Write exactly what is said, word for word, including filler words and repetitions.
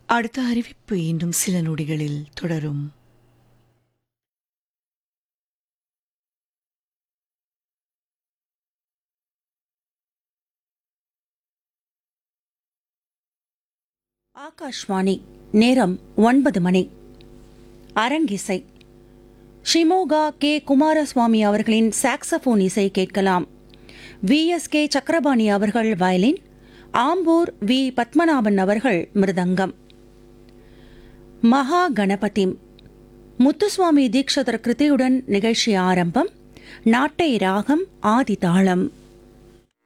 அடுத்த அறிவிப்பு இன்னும் சில நொடிகளில் தொடரும். ஆகாஷ்வாணி. நேரம் ஒன்பது மணி. அரங்கிசை. ஷிமோகா கே குமாரசுவாமி அவர்களின் சாக்ஸபோன் இசை கேட்கலாம். வி எஸ் கே சக்கரபாணி அவர்கள் வயலின், ஆம்பூர் வி பத்மநாபன் அவர்கள் மிருதங்கம். மகா கணபதி முத்துசுவாமி தீக்ஷதர் கிருதியுடன் நிகழ்ச்சி ஆரம்பம். நாட்டை ராகம் ஆதி தாளம்.